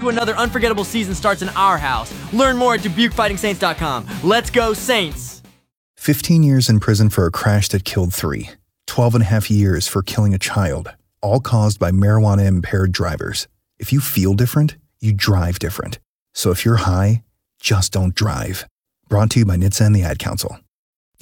to another unforgettable season starts in our house. Learn more at DubuqueFightingSaints.com. Let's go, Saints! 15 years in prison for a crash that killed 3. 12 and a half years for killing a child, all caused by marijuana-impaired drivers. If you feel different, you drive different. So if you're high, just don't drive. Brought to you by NHTSA and the Ad Council.